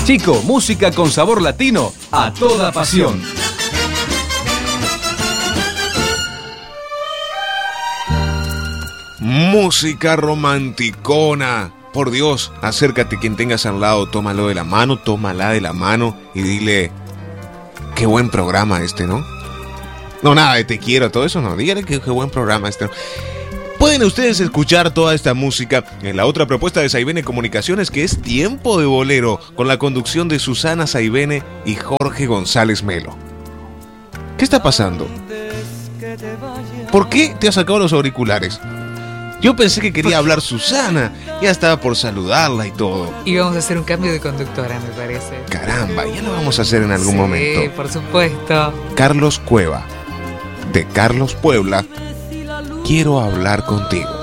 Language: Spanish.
Chico, música con sabor latino a toda pasión. Música romanticona. Por Dios, acércate quien tengas al lado, tómala de la mano y dile, qué buen programa este, ¿no? No, nada de te quiero, todo eso no, dígale que qué buen programa este, ¿no? Pueden ustedes escuchar toda esta música en la otra propuesta de Saibene Comunicaciones, que es Tiempo de Bolero, con la conducción de Susana Saibene y Jorge González Melo. ¿Qué está pasando? ¿Por qué te has sacado los auriculares? Yo pensé que quería hablar Susana, ya estaba por saludarla y todo. Y vamos a hacer un cambio de conductora, me parece. Caramba, ya lo vamos a hacer en algún momento. Sí, por supuesto. Carlos Cueva, de Carlos Puebla, quiero hablar contigo.